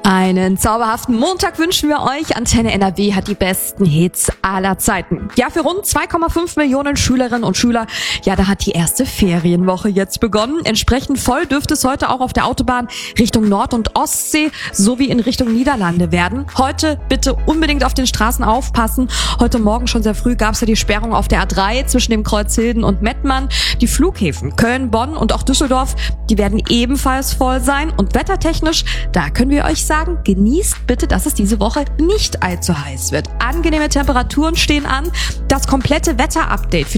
Einen zauberhaften Montag wünschen wir euch. Antenne NRW hat die besten Hits aller Zeiten. Ja, für rund 2,5 Millionen Schülerinnen und Schüler, ja, da hat die erste Ferienwoche jetzt begonnen. Entsprechend voll dürfte es heute auch auf der Autobahn Richtung Nord- und Ostsee sowie in Richtung Niederlande werden. Heute bitte unbedingt auf den Straßen aufpassen. Heute Morgen schon sehr früh gab es ja die Sperrung auf der A3 zwischen dem Kreuz Hilden und Mettmann. Die Flughäfen Köln, Bonn und auch Düsseldorf, die werden ebenfalls voll sein. Und wettertechnisch, da können wir euch sagen, genießt bitte, dass es diese Woche nicht allzu heiß wird. Angenehme Temperaturen stehen an. Das komplette Wetterupdate für